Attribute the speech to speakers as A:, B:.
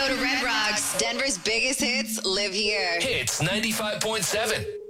A: to Red Rocks. Denver's biggest hits live here.
B: Hits 95.7.